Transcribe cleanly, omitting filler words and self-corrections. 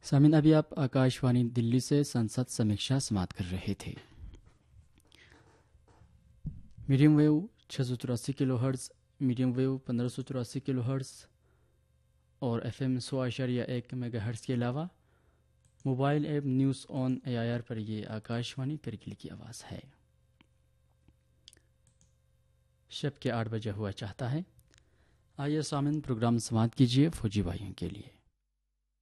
सामिन, अभी आप आकाशवाणी दिल्ली से संसद समीक्षा समाप्त कर रहे थे। Medium wave 684 kilohertz, medium wave 1584 kilohertz और FM 100.1 मेगाहर्ट्ज़ के अलावा mobile app news on AIR पर यह आकाशवाणी करगिल की आवाज़ है। शब के 8 बजे हुआ चाहता है। आइए सामिन, प्रोग्राम समाप्त कीजिए फौजी भाइयों के लिए।